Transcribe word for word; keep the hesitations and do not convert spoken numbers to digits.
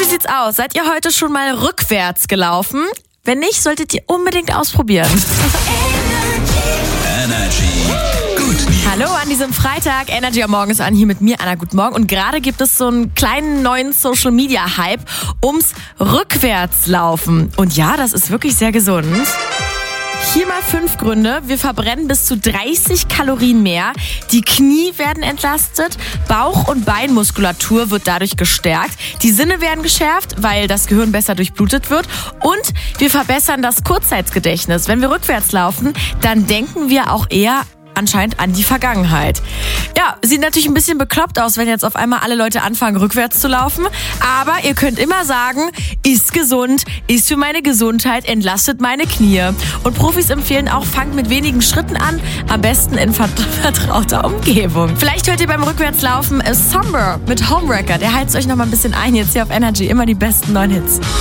sieht's aus? Seid ihr heute schon mal rückwärts gelaufen? Wenn nicht, solltet ihr unbedingt ausprobieren. Energy. Good News. Hallo an diesem Freitag. Energy am Morgen ist an, hier mit mir, Anna. Guten Morgen. Und gerade gibt es so einen kleinen neuen Social-Media-Hype ums Rückwärtslaufen. Und ja, das ist wirklich sehr gesund. Hier mal fünf Gründe. Wir verbrennen bis zu dreißig Kalorien mehr. Die Knie werden entlastet. Bauch- und Beinmuskulatur wird dadurch gestärkt. Die Sinne werden geschärft, weil das Gehirn besser durchblutet wird. Und wir verbessern das Kurzzeitgedächtnis. Wenn wir rückwärts laufen, dann denken wir auch eher anscheinend an die Vergangenheit. Ja, sieht natürlich ein bisschen bekloppt aus, wenn jetzt auf einmal alle Leute anfangen, rückwärts zu laufen. Aber ihr könnt immer sagen, ist gesund, ist für meine Gesundheit, entlastet meine Knie. Und Profis empfehlen auch, fangt mit wenigen Schritten an, am besten in vertrauter Umgebung. Vielleicht hört ihr beim Rückwärtslaufen Somber mit Homewrecker. Der heizt euch noch mal ein bisschen ein. Jetzt hier auf Energy, immer die besten neuen Hits.